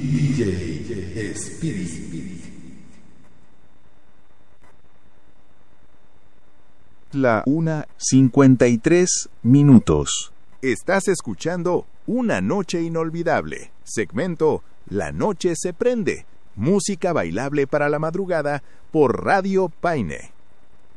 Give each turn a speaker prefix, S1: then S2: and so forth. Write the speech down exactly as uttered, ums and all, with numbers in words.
S1: D J Spirit.
S2: La una cincuenta y tres minutos.
S3: Estás escuchando Una Noche Inolvidable, segmento La Noche se Prende, música bailable para la madrugada por Radio Paine.